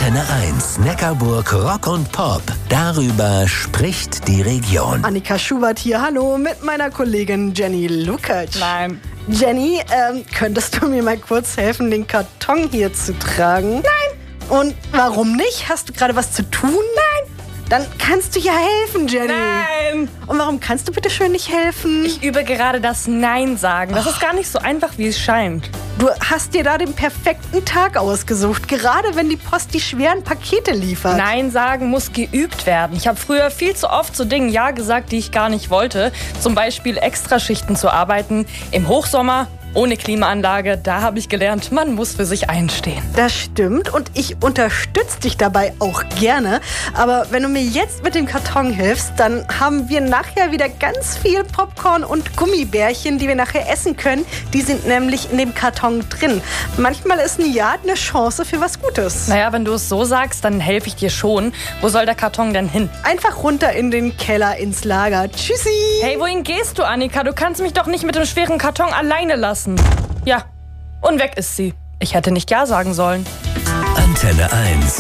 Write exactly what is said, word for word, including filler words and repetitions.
Antenne eins, Neckarburg Rock und Pop. Darüber spricht die Region. Annika Schubert hier, hallo, mit meiner Kollegin Jenny Lukacs. Nein. Jenny, ähm, könntest du mir mal kurz helfen, den Karton hier zu tragen? Nein. Und warum nicht? Hast du gerade was zu tun? Nein. Dann kannst du ja helfen, Jenny. Nein. Und warum kannst du bitte schön nicht helfen? Ich übe gerade das Nein sagen. Das ist gar nicht so einfach, wie es scheint. Du hast dir da den perfekten Tag ausgesucht, gerade wenn die Post die schweren Pakete liefert. Nein sagen muss geübt werden. Ich habe früher viel zu oft zu Dingen Ja gesagt, die ich gar nicht wollte. Zum Beispiel Extraschichten zu arbeiten im Hochsommer. Ohne Klimaanlage, da habe ich gelernt, man muss für sich einstehen. Das stimmt und ich unterstütze dich dabei auch gerne. Aber wenn du mir jetzt mit dem Karton hilfst, dann haben wir nachher wieder ganz viel Popcorn und Gummibärchen, die wir nachher essen können. Die sind nämlich in dem Karton drin. Manchmal ist ein Ja eine Chance für was Gutes. Naja, wenn du es so sagst, dann helfe ich dir schon. Wo soll der Karton denn hin? Einfach runter in den Keller ins Lager. Tschüssi! Hey, wohin gehst du, Annika? Du kannst mich doch nicht mit dem schweren Karton alleine lassen. Ja, und weg ist sie. Ich hätte nicht Ja sagen sollen. Antenne eins.